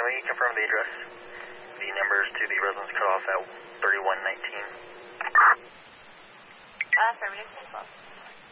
can you confirm the address? The numbers to the residence cut off at 3119. Affirmative, 10-12.